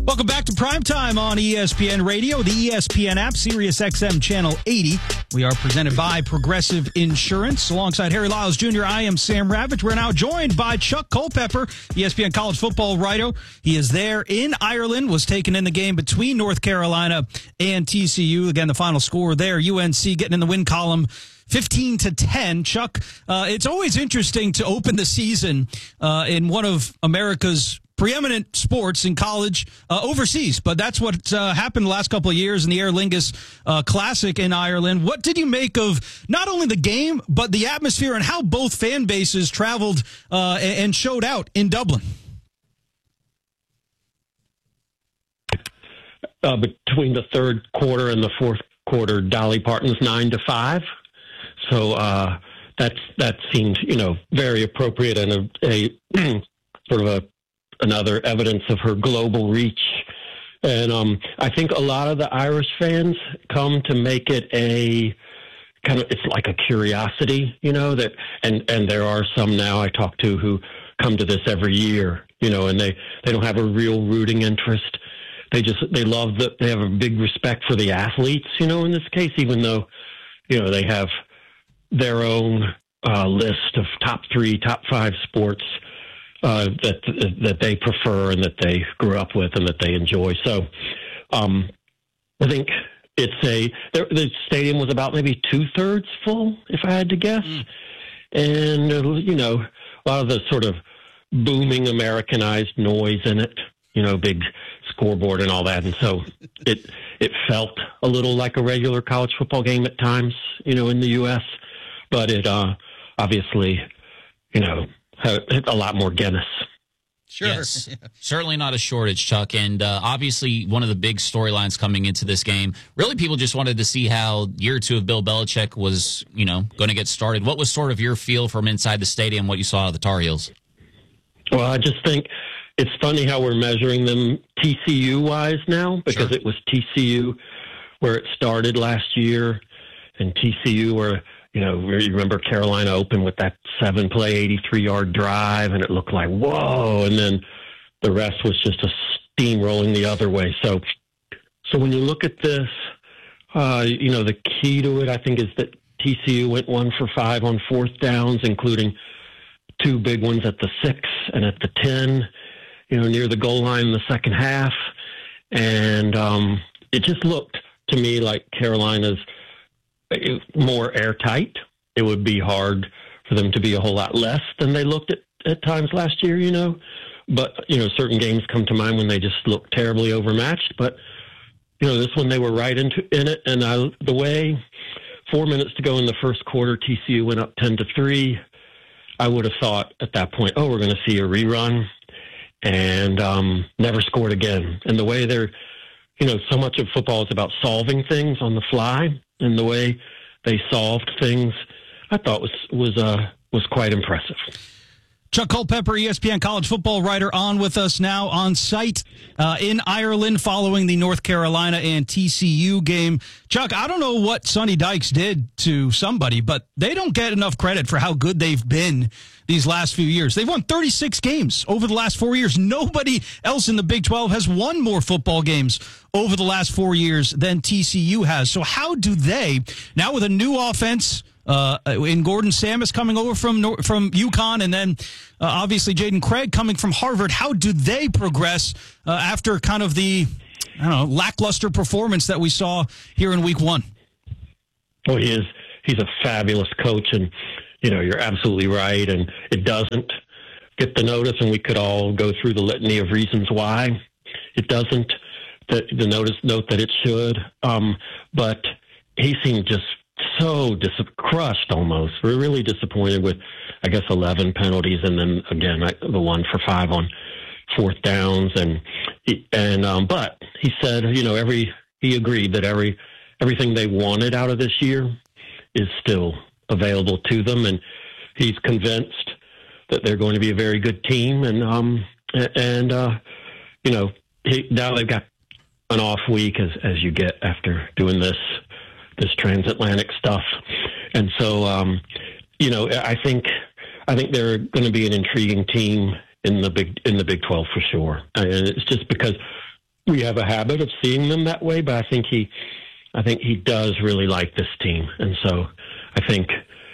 Welcome back to Primetime on ESPN Radio, the ESPN app, Sirius XM Channel 80. We are presented by Progressive Insurance. Alongside Harry Lyles Jr., I am Sam Ravitch. We're now joined by Chuck Culpepper, ESPN college football writer. He is there in Ireland, was taken in the game between North Carolina and TCU. Again, the final score there, UNC getting in the win column 15-10. Chuck, it's always interesting to open the season in one of America's preeminent sports in college overseas, but that's what happened the last couple of years in the Aer Lingus Classic in Ireland. What did you make of not only the game, but the atmosphere and how both fan bases traveled and showed out in Dublin? Between the third quarter and the fourth quarter, Dolly Parton's 9-5. So that seemed, very appropriate and a sort of another evidence of her global reach. And I think a lot of the Irish fans come to make it a kind of, it's like a curiosity, that, and there are some now I talk to who come to this every year, and they don't have a real rooting interest. They love they have a big respect for the athletes, in this case, even though, they have their own list of top 3, top 5 sports that they prefer and that they grew up with and that they enjoy. So I think the stadium was about maybe 2/3 full, if I had to guess. And, a lot of the sort of booming Americanized noise in it, big scoreboard and all that. And so it felt a little like a regular college football game at times, in the U.S., but it obviously, a lot more Guinness. Sure. Yes. Certainly not a shortage, Chuck. And obviously one of the big storylines coming into this game, really people just wanted to see how year or two of Bill Belichick was, going to get started. What was sort of your feel from inside the stadium, what you saw out of the Tar Heels? Well, I just think it's funny how we're measuring them TCU-wise now, because It was TCU where it started last year, and TCU where you remember Carolina opened with that 7-play, 83-yard drive, and it looked like, whoa, and then the rest was just a steamrolling the other way. So when you look at this, the key to it, I think, is that TCU went 1 for 5 on fourth downs, including 2 big ones at the 6 and at the 10, near the goal line in the second half. And it just looked to me like Carolina's more airtight. It would be hard for them to be a whole lot less than they looked at times last year, But, certain games come to mind when they just look terribly overmatched. But, this one they were right in it. And the way 4 minutes to go in the first quarter, TCU went up 10-3. I would have thought at that point, we're going to see a rerun, and never scored again. And the way they're, so much of football is about solving things on the fly, and the way they solved things, I thought was quite impressive. Chuck Culpepper, ESPN college football writer, on with us now on site in Ireland following the North Carolina and TCU game. Chuck, I don't know what Sonny Dykes did to somebody, but they don't get enough credit for how good they've been these last few years. They've won 36 games over the last 4 years. Nobody else in the Big 12 has won more football games over the last 4 years than TCU has. So how do they, now with a new offense, in Gordon Samus coming over from UConn, and then obviously Jaden Craig coming from Harvard, how do they progress after kind of the lackluster performance that we saw here in week 1? Well, he's a fabulous coach, and you're absolutely right, and it doesn't get the notice, and we could all go through the litany of reasons why it doesn't, note that it should, but he seemed just so crushed almost. We're really disappointed with, 11 penalties, and then again the 1 for 5 on fourth downs, but he said, he agreed that everything they wanted out of this year is still available to them, and he's convinced that they're going to be a very good team, and now they've got an off week as you get after doing this transatlantic stuff. And so, I think they're going to be an intriguing team in the Big 12 for sure. And it's just because we have a habit of seeing them that way, but I think he does really like this team. And so I think,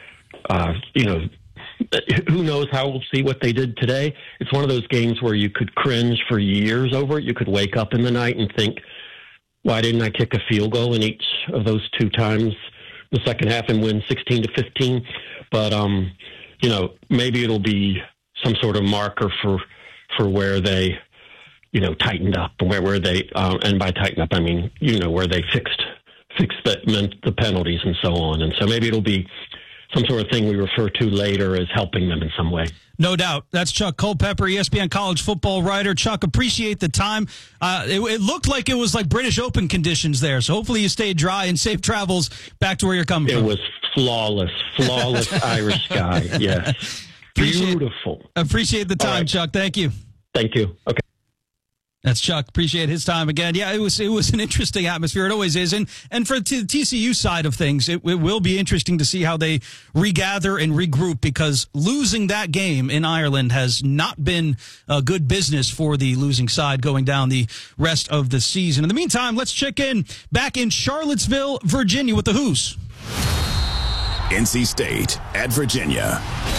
who knows how we'll see what they did today. It's one of those games where you could cringe for years over it. You could wake up in the night and think, why didn't I kick a field goal in each of those two times the second half and win 16-15? But, maybe it'll be some sort of marker for where they, tightened up, where they, and by tighten up, I mean, where they fixed the penalties and so on. And so maybe it'll be some sort of thing we refer to later as helping them in some way. No doubt. That's Chuck Culpepper, ESPN college football writer. Chuck, appreciate the time. It looked like it was like British Open conditions there, so hopefully you stayed dry and safe travels back to where you're coming from. It was flawless Irish sky, yes. Beautiful. Appreciate the time, right. Chuck. Thank you. Thank you. Okay. That's Chuck. Appreciate his time again. Yeah, it was an interesting atmosphere. It always is. And for the TCU side of things, it will be interesting to see how they regather and regroup, because losing that game in Ireland has not been good business for the losing side going down the rest of the season. In the meantime, let's check in back in Charlottesville, Virginia with the Hoos. NC State at Virginia.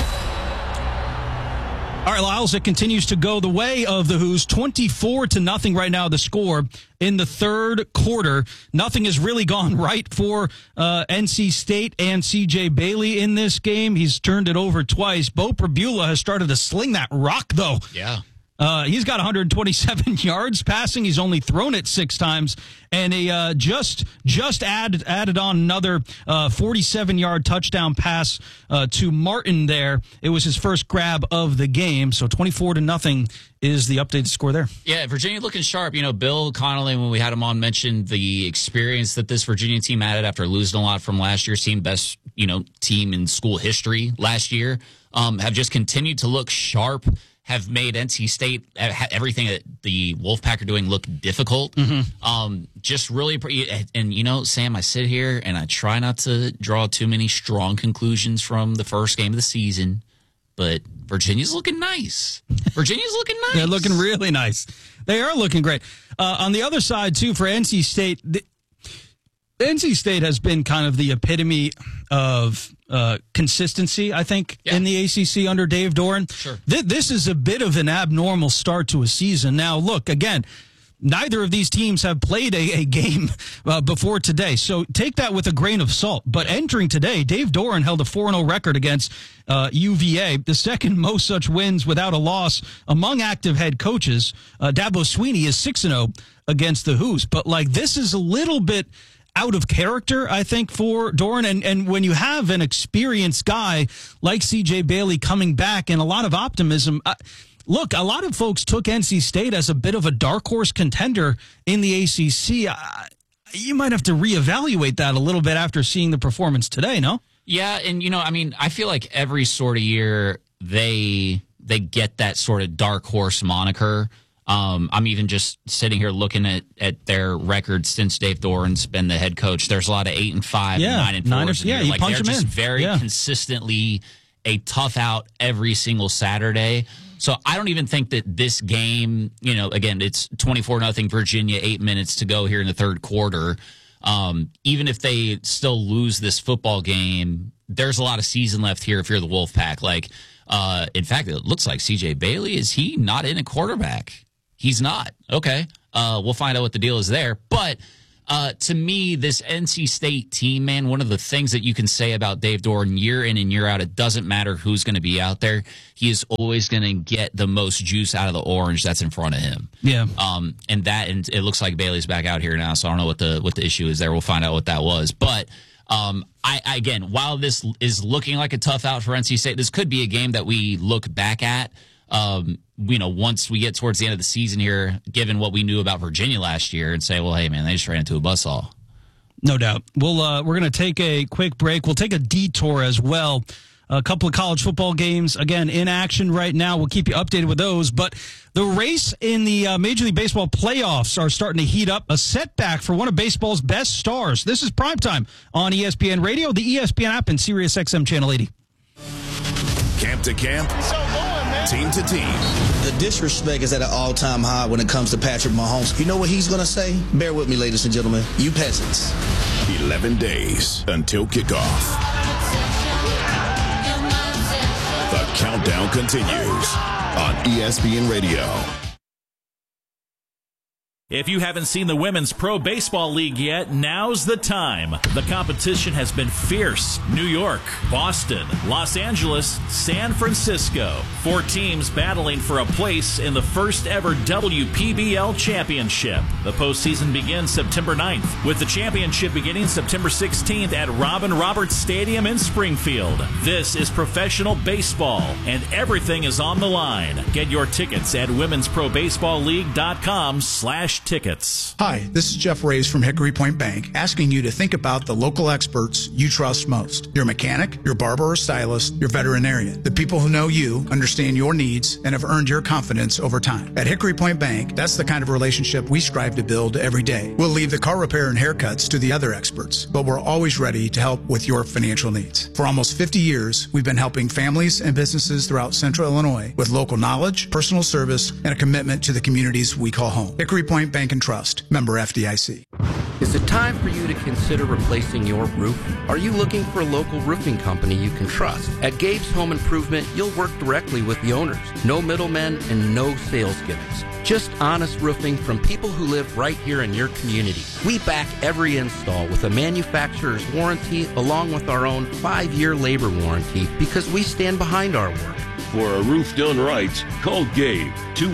All right, Lyles, it continues to go the way of the Hoos. 24-0 right now, the score in the third quarter. Nothing has really gone right for NC State and C.J. Bailey in this game. He's turned it over twice. Bo Pribula has started to sling that rock, though. Yeah. He's got 127 yards passing. He's only thrown it 6 times, and he just added on another 47-yard touchdown pass to Martin there. It was his first grab of the game, so 24-0 is the updated score there. Yeah, Virginia looking sharp. Bill Connolly, when we had him on, mentioned the experience that this Virginia team added after losing a lot from last year's team, best team in school history last year, have just continued to look sharp. Have made NC State, everything that the Wolfpack are doing, look difficult. Mm-hmm. Just really, and Sam, I sit here and I try not to draw too many strong conclusions from the first game of the season, but Virginia's looking nice. They're looking really nice. They are looking great. On the other side, too, for NC State, NC State has been kind of the epitome of consistency, I think, in the ACC under Dave Doeren. Sure. This is a bit of an abnormal start to a season. Now, look, again, neither of these teams have played a game before today, so take that with a grain of salt. But entering today, Dave Doeren held a 4-0 record against UVA, the second most such wins without a loss among active head coaches. Dabo Swinney is 6-0 against the Hoos. But, this is a little bit out of character, I think, for Doeren. And when you have an experienced guy like C.J. Bailey coming back and a lot of optimism, look, a lot of folks took NC State as a bit of a dark horse contender in the ACC. You might have to reevaluate that a little bit after seeing the performance today, no? Yeah, and, I feel like every sort of year they get that sort of dark horse moniker. I'm even just sitting here looking at their record since Dave Doeren's been the head coach. There's a lot of 8-5 and 9-4. Yeah, you punch them in. They're just very consistently a tough out every single Saturday. So I don't even think that this game, again, it's 24-0 Virginia, 8 minutes to go here in the third quarter. Even if they still lose this football game, there's a lot of season left here if you're the Wolfpack. In fact, it looks like C.J. Bailey, is he not in a quarterback? He's not. Okay. We'll find out what the deal is there. But to me, this NC State team, man, one of the things that you can say about Dave Doeren year in and year out, it doesn't matter who's going to be out there. He is always going to get the most juice out of the orange that's in front of him. Yeah. And it looks like Bailey's back out here now, so I don't know what the issue is there. We'll find out what that was. But again, while this is looking like a tough out for NC State, this could be a game that we look back at once we get towards the end of the season here, given what we knew about Virginia last year, and say, well, hey, man, they just ran into a buzzsaw. No doubt. We're going to take a quick break. We'll take a detour as well. A couple of college football games, again, in action right now. We'll keep you updated with those. But the race in the Major League Baseball playoffs are starting to heat up. A setback for one of baseball's best stars. This is Primetime on ESPN Radio, the ESPN app, and SiriusXM Channel 80. Camp to camp. So going, man. team to team. The disrespect is at an all-time high when it comes to Patrick Mahomes. You know what he's going to say? Bear with me, ladies and gentlemen. You peasants. 11 days until kickoff. The countdown continues on ESPN Radio. If you haven't seen the Women's Pro Baseball League yet, now's the time. The competition has been fierce. New York, Boston, Los Angeles, San Francisco. 4 teams battling for a place in the first ever WPBL Championship. The postseason begins September 9th, with the championship beginning September 16th at Robin Roberts Stadium in Springfield. This is professional baseball, and everything is on the line. Get your tickets at womensprobaseballleague.com/tickets. Hi, this is Jeff Rays from Hickory Point Bank, asking you to think about the local experts you trust most. Your mechanic, your barber or stylist, your veterinarian. The people who know you, understand your needs, and have earned your confidence over time. At Hickory Point Bank, that's the kind of relationship we strive to build every day. We'll leave the car repair and haircuts to the other experts, but we're always ready to help with your financial needs. For almost 50 years, we've been helping families and businesses throughout Central Illinois with local knowledge, personal service, and a commitment to the communities we call home. Hickory Point Bank and Trust, member FDIC. Is it time for you to consider replacing your roof? Are you looking for a local roofing company you can trust? At Gabe's Home Improvement, you'll work directly with the owners. No middlemen and no sales gimmicks. Just honest roofing from people who live right here in your community. We back every install with a manufacturer's warranty along with our own 5-year labor warranty because we stand behind our work. For a roof done right, call Gabe,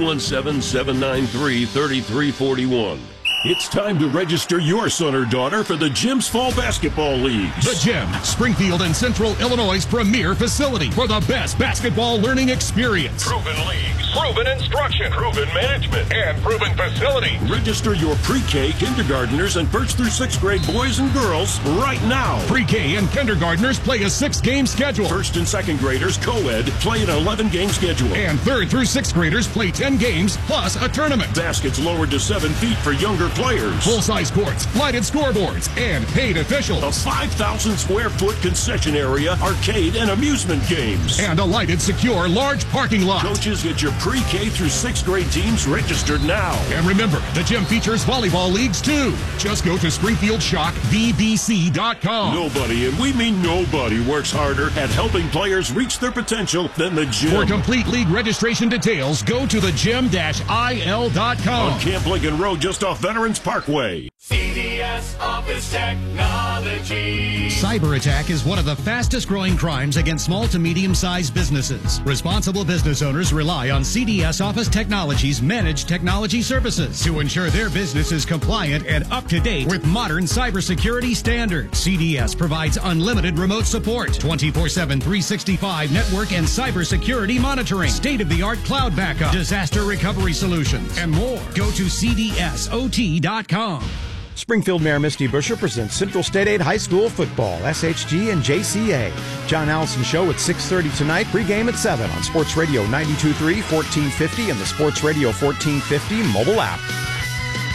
217-793-3341. It's time to register your son or daughter for the Gym's Fall Basketball Leagues. The Gym, Springfield and Central Illinois' premier facility for the best basketball learning experience. Proven leagues, proven instruction, proven management, and proven facility. Register your pre-K, kindergartners, and 1st through 6th grade boys and girls right now. Pre-K and kindergartners play a 6-game schedule. 1st and 2nd graders, co-ed, play an 11-game schedule. And 3rd through 6th graders play 10 games plus a tournament. Baskets lowered to 7 feet for younger players. Full-size courts, lighted scoreboards, and paid officials. A 5,000 square foot concession area, arcade, and amusement games. And a lighted, secure, large parking lot. Coaches, get your pre-K through 6th grade teams registered now. And remember, the gym features volleyball leagues too. Just go to SpringfieldShockVBC.com. Nobody, and we mean nobody, works harder at helping players reach their potential than the gym. For complete league registration details, go to thegym-il.com. On Camp Lincoln Road, just off Veterans Parkway. CDS Office Technology. Cyber attack is one of the fastest growing crimes against small to medium-sized businesses. Responsible business owners rely on CDS Office Technology's managed technology services to ensure their business is compliant and up to date with modern cybersecurity standards. CDS provides unlimited remote support, 24/7, 365 network and cybersecurity monitoring, state-of-the-art cloud backup, disaster recovery solutions, and more. Go to CDSOT.com. Springfield Mayor Misty Buscher presents Central State 8 High School football, SHG and JCA. John Allison Show at 6:30 tonight, pregame at 7 on Sports Radio 92.3, 1450, and the Sports Radio 1450 mobile app.